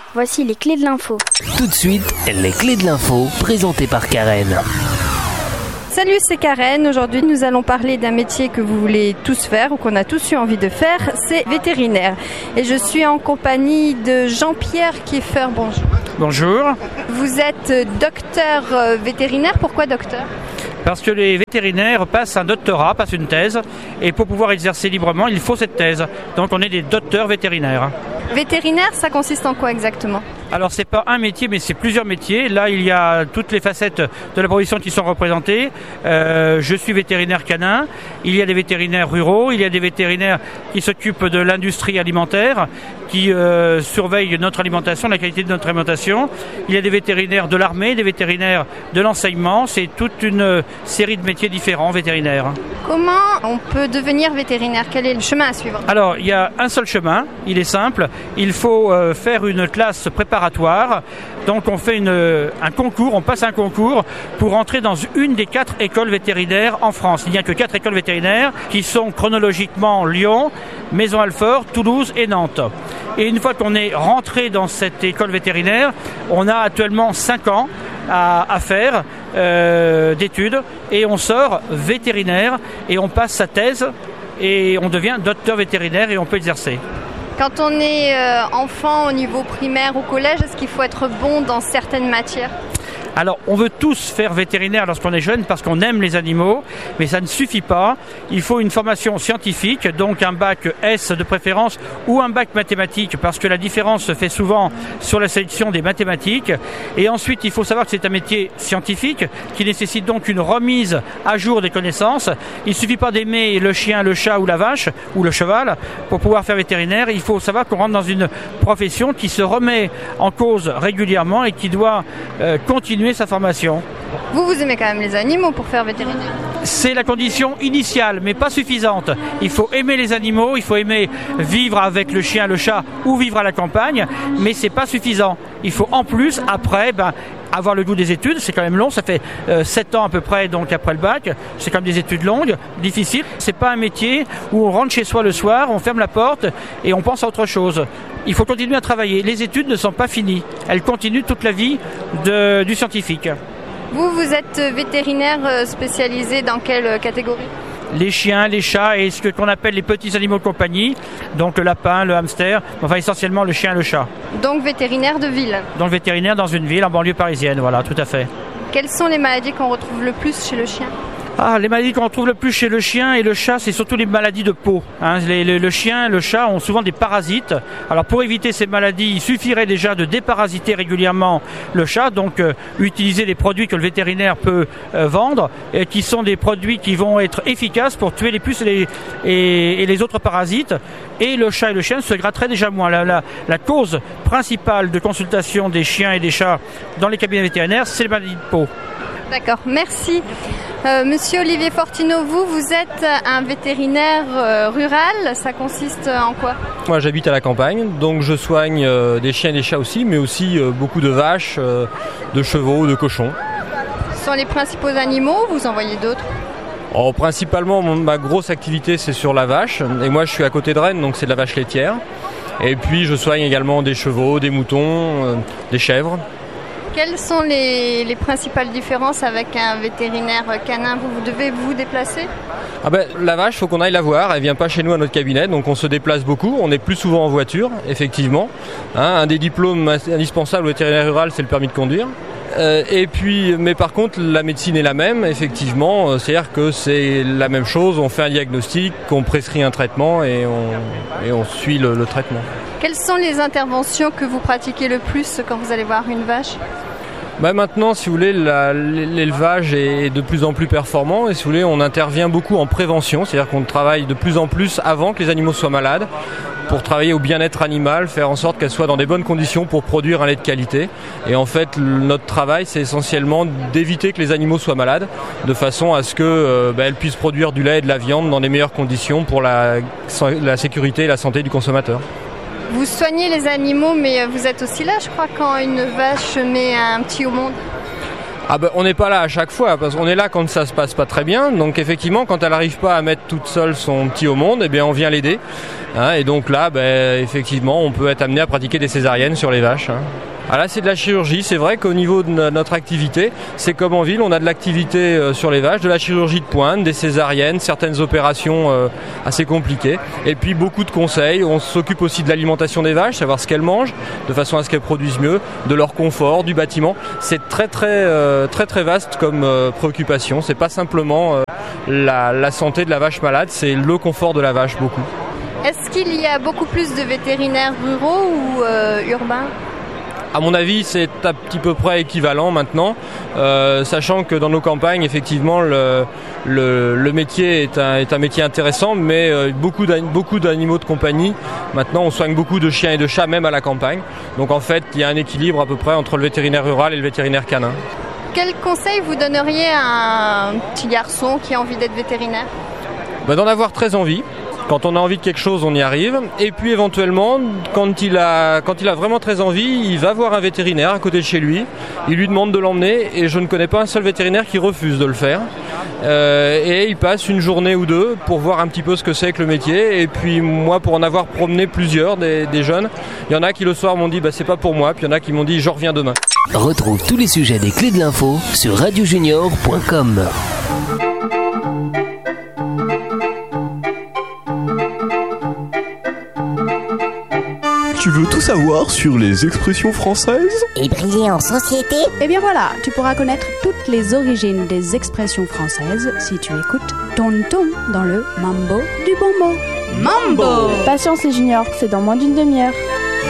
Voici les clés de l'info. Tout de suite, les clés de l'info, présentées par Karen. Salut, c'est Karen. Aujourd'hui, nous allons parler d'un métier que vous voulez tous faire ou qu'on a tous eu envie de faire, c'est vétérinaire. Et je suis en compagnie de Jean-Pierre Kieffer. Bonjour. Bonjour. Vous êtes docteur vétérinaire. Pourquoi docteur ? Parce que les vétérinaires passent un doctorat, passent une thèse, et pour pouvoir exercer librement, il faut cette thèse. Donc on est des docteurs vétérinaires. Vétérinaire, ça consiste en quoi exactement ? Alors c'est pas un métier, mais c'est plusieurs métiers. Là, il y a toutes les facettes de la profession qui sont représentées. Je suis vétérinaire canin. Il y a des vétérinaires ruraux. Il y a des vétérinaires qui s'occupent de l'industrie alimentaire, qui surveillent notre alimentation, la qualité de notre alimentation. Il y a des vétérinaires de l'armée, des vétérinaires de l'enseignement. C'est toute une série de métiers différents vétérinaires. Comment on peut devenir vétérinaire ? Quel est le chemin à suivre ? Alors, il y a un seul chemin. Il est simple. Il faut faire une classe préparatoire. Donc, on fait un concours. On passe un concours pour entrer dans une des 4 écoles vétérinaires en France. Il n'y a que 4 écoles vétérinaires qui sont chronologiquement Lyon, Maisons-Alfort, Toulouse et Nantes. Et une fois qu'on est rentré dans cette école vétérinaire, on a actuellement 5 ans à faire d'études et on sort vétérinaire et on passe sa thèse et on devient docteur vétérinaire et on peut exercer. Quand on est enfant au niveau primaire ou collège, est-ce qu'il faut être bon dans certaines matières ? Alors, on veut tous faire vétérinaire lorsqu'on est jeune parce qu'on aime les animaux, mais ça ne suffit pas. Il faut une formation scientifique, donc un bac S de préférence ou un bac mathématique, parce que la différence se fait souvent sur la sélection des mathématiques. Et ensuite, il faut savoir que c'est un métier scientifique qui nécessite donc une remise à jour des connaissances. Il ne suffit pas d'aimer le chien, le chat ou la vache ou le cheval pour pouvoir faire vétérinaire. Il faut savoir qu'on rentre dans une profession qui se remet en cause régulièrement et qui doit continuer sa formation. Vous aimez quand même les animaux pour faire vétérinaire ? C'est la condition initiale, mais pas suffisante. Il faut aimer les animaux, il faut aimer vivre avec le chien, le chat ou vivre à la campagne, mais c'est pas suffisant. Il faut en plus, après, avoir le goût des études. C'est quand même long, ça fait 7 ans à peu près, donc après le bac. C'est quand même des études longues, difficiles. C'est pas un métier où on rentre chez soi le soir, on ferme la porte et on pense à autre chose. Il faut continuer à travailler. Les études ne sont pas finies. Elles continuent toute la vie du scientifique. Vous êtes vétérinaire spécialisé dans quelle catégorie ? Les chiens, les chats et ce qu'on appelle les petits animaux de compagnie, donc le lapin, le hamster, enfin essentiellement le chien et le chat. Donc vétérinaire de ville ? Donc vétérinaire dans une ville, en banlieue parisienne, voilà, tout à fait. Quelles sont les maladies qu'on retrouve le plus chez le chien ? Les maladies qu'on retrouve le plus chez le chien et le chat, c'est surtout les maladies de peau. Le chien et le chat ont souvent des parasites. Alors pour éviter ces maladies, il suffirait déjà de déparasiter régulièrement le chat, donc utiliser les produits que le vétérinaire peut vendre, et qui sont des produits qui vont être efficaces pour tuer les puces et les autres parasites. Et le chat et le chien se gratteraient déjà moins. La cause principale de consultation des chiens et des chats dans les cabinets vétérinaires, c'est les maladies de peau. D'accord, merci. Monsieur Olivier Fortineau, vous êtes un vétérinaire rural, ça consiste en quoi ? Moi j'habite à la campagne, donc je soigne des chiens et des chats aussi, mais aussi beaucoup de vaches, de chevaux, de cochons. Ce sont les principaux animaux, vous en voyez d'autres ? Principalement, ma grosse activité c'est sur la vache, et moi je suis à côté de Rennes, donc c'est de la vache laitière. Et puis je soigne également des chevaux, des moutons, des chèvres. Quelles sont les principales différences avec un vétérinaire canin ? Vous devez vous déplacer ? La vache, il faut qu'on aille la voir. Elle vient pas chez nous à notre cabinet, donc on se déplace beaucoup. On est plus souvent en voiture, effectivement. Un des diplômes indispensables au vétérinaire rural, c'est le permis de conduire. Mais par contre, la médecine est la même, effectivement. C'est-à-dire que c'est la même chose. On fait un diagnostic, on prescrit un traitement et on suit le traitement. Quelles sont les interventions que vous pratiquez le plus quand vous allez voir une vache ? Maintenant, si vous voulez, l'élevage est de plus en plus performant et si vous voulez, on intervient beaucoup en prévention, c'est-à-dire qu'on travaille de plus en plus avant que les animaux soient malades pour travailler au bien-être animal, faire en sorte qu'elles soient dans des bonnes conditions pour produire un lait de qualité. Et en fait, notre travail, c'est essentiellement d'éviter que les animaux soient malades, de façon à ce qu'elles puissent produire du lait et de la viande dans les meilleures conditions pour la sécurité et la santé du consommateur. Vous soignez les animaux, mais vous êtes aussi là, je crois, quand une vache met un petit au monde. On n'est pas là à chaque fois, parce qu'on est là quand ça se passe pas très bien. Donc effectivement, quand elle n'arrive pas à mettre toute seule son petit au monde, on vient l'aider. Et donc là, effectivement, on peut être amené à pratiquer des césariennes sur les vaches. Là, c'est de la chirurgie. C'est vrai qu'au niveau de notre activité, c'est comme en ville, on a de l'activité sur les vaches, de la chirurgie de pointe, des césariennes, certaines opérations assez compliquées. Et puis beaucoup de conseils. On s'occupe aussi de l'alimentation des vaches, savoir ce qu'elles mangent, de façon à ce qu'elles produisent mieux, de leur confort, du bâtiment. C'est très vaste comme préoccupation. C'est pas simplement la santé de la vache malade, c'est le confort de la vache beaucoup. Est-ce qu'il y a beaucoup plus de vétérinaires ruraux ou urbains ? À mon avis, c'est à petit peu près équivalent maintenant, sachant que dans nos campagnes, effectivement, le métier est un métier intéressant, mais beaucoup d'animaux de compagnie. Maintenant, on soigne beaucoup de chiens et de chats, même à la campagne. Donc en fait, il y a un équilibre à peu près entre le vétérinaire rural et le vétérinaire canin. Quel conseil vous donneriez à un petit garçon qui a envie d'être vétérinaire ? D'en avoir très envie. Quand on a envie de quelque chose, on y arrive. Et puis éventuellement, quand il a vraiment très envie, il va voir un vétérinaire à côté de chez lui. Il lui demande de l'emmener et je ne connais pas un seul vétérinaire qui refuse de le faire. Et il passe une journée ou deux pour voir un petit peu ce que c'est que le métier. Et puis moi, pour en avoir promené plusieurs des jeunes, il y en a qui le soir m'ont dit c'est pas pour moi. Puis il y en a qui m'ont dit je reviens demain. Retrouve tous les sujets des clés de l'info sur radiojunior.com. Tu veux tout savoir sur les expressions françaises ? Et briller en société ? Eh bien voilà, tu pourras connaître toutes les origines des expressions françaises si tu écoutes Tonton dans le Mambo du bon mot. Mambo! Patience les juniors, c'est dans moins d'une demi-heure.